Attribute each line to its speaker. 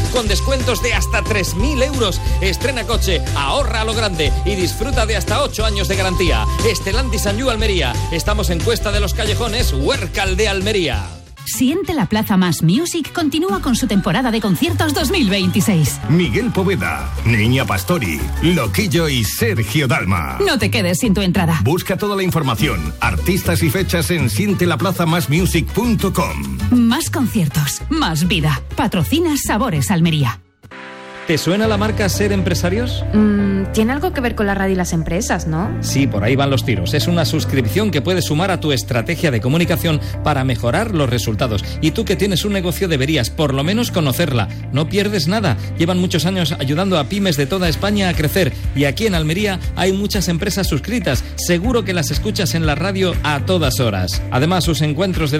Speaker 1: con descuentos de hasta 3.000 euros. Estrena coche, ahorra a lo grande y disfruta de hasta 8 años de garantía. Stellantis Sanyu Almería. Estamos en Cuesta de los Callejones, Huércal de Almería.
Speaker 2: Siente la Plaza Más Music continúa con su temporada de conciertos 2026.
Speaker 3: Miguel Poveda, Niña Pastori, Loquillo y Sergio Dalma.
Speaker 2: No te quedes sin tu entrada.
Speaker 3: Busca toda la información, artistas y fechas en sientelaplazamasmusic.com.
Speaker 2: Más conciertos, más vida. Patrocina Sabores Almería.
Speaker 1: ¿Te suena la marca Ser Empresarios?
Speaker 4: Tiene algo que ver con la radio y las empresas, ¿no?
Speaker 1: Sí, por ahí van los tiros. Es una suscripción que puedes sumar a tu estrategia de comunicación para mejorar los resultados. Y tú que tienes un negocio deberías por lo menos conocerla. No pierdes nada. Llevan muchos años ayudando a pymes de toda España a crecer. Y aquí en Almería hay muchas empresas suscritas. Seguro que las escuchas en la radio a todas horas. Además, sus encuentros de